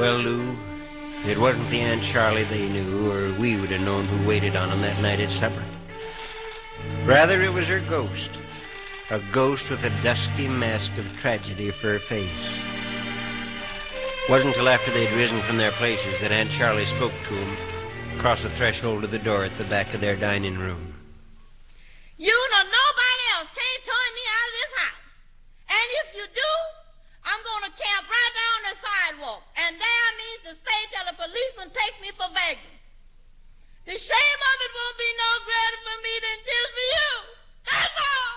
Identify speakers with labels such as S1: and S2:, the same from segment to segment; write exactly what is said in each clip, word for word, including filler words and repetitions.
S1: Well, Lou, it wasn't the Aunt Charlie they knew, or we would have known who waited on them that night at supper. Rather, it was her ghost. A ghost with a dusty mask of tragedy for her face. It wasn't until after they'd risen from their places that Aunt Charlie spoke to them across the threshold of the door at the back of their dining room.
S2: You nor nobody else can't turn me out of this house. And if you do, I'm going to camp right down the sidewalk. And there means to stay till the policeman takes me for begging. The shame of it won't be no greater for me than it is for you. That's all.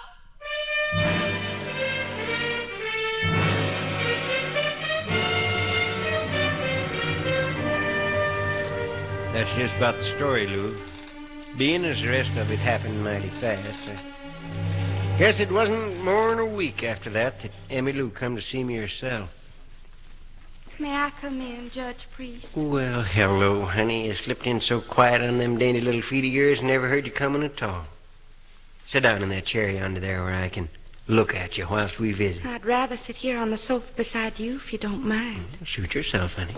S1: That's just about the story, Lou. Being as the rest of it happened mighty fast, I guess it wasn't more than a week after that that Emmy Lou come to see me herself.
S3: May I come in, Judge Priest?
S1: Well, hello, honey. You slipped in so quiet on them dainty little feet of yours, never heard you coming at all. Sit down in that chair yonder there where I can look at you whilst we visit.
S3: I'd rather sit here on the sofa beside you, if you don't mind.
S1: Suit yourself, honey.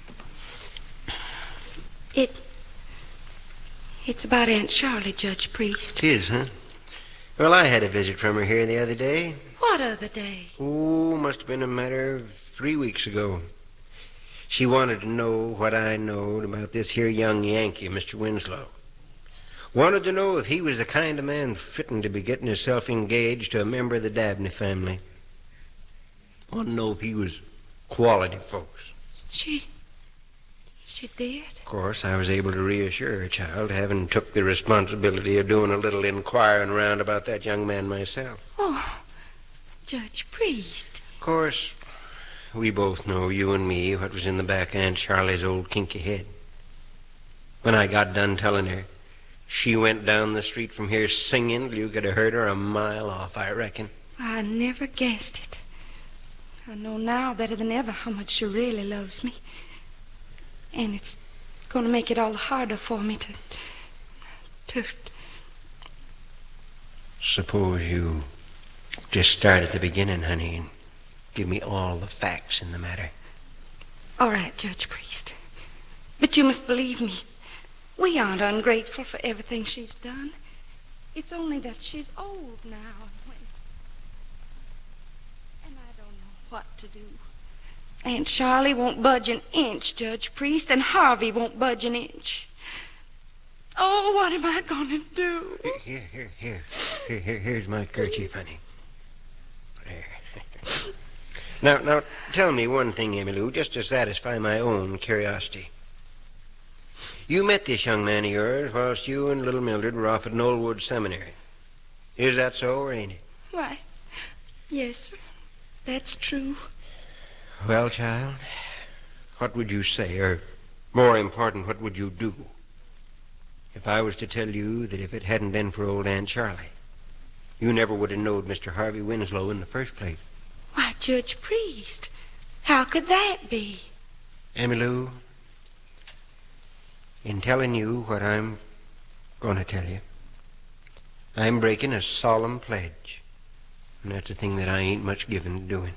S3: It... It's about Aunt Charlie, Judge Priest.
S1: It is, huh? Well, I had a visit from her here the other day.
S3: What other day?
S1: Oh, must have been a matter of three weeks ago. She wanted to know what I knowed about this here young Yankee, Mister Winslow. Wanted to know if he was the kind of man fitting to be getting himself engaged to a member of the Dabney family. Wanted to know if he was quality folks.
S3: She... She did?
S1: Of course, I was able to reassure her, child, having took the responsibility of doing a little inquiring around about that young man myself.
S3: Oh, Judge Priest.
S1: Of course, we both know, you and me, what was in the back of Aunt Charlie's old kinky head. When I got done telling her, she went down the street from here singing till you could have heard her a mile off, I reckon.
S3: I never guessed it. I know now better than ever how much she really loves me. And it's going to make it all harder for me to... to...
S1: Suppose you just start at the beginning, honey, and give me all the facts in the matter.
S3: All right, Judge Priest. But you must believe me. We aren't ungrateful for everything she's done. It's only that she's old now, and when... and I don't know what to do. Aunt Charlie won't budge an inch, Judge Priest, and Harvey won't budge an inch. Oh, what am I going to do?
S1: Here, here, here. Here, here. Here's my kerchief, honey. There. Now, now, tell me one thing, Emmy Lou, just to satisfy my own curiosity. You met this young man of yours whilst you and little Mildred were off at Knollwood Seminary. Is that so, or ain't it?
S3: Why, yes, sir. That's true.
S1: Well, child, what would you say, or more important, what would you do if I was to tell you that if it hadn't been for old Aunt Charlie, you never would have knowed Mister Harvey Winslow in the first place?
S3: Why, Judge Priest, how could that be?
S1: Emmy Lou, in telling you what I'm going to tell you, I'm breaking a solemn pledge, and that's a thing that I ain't much given to doing.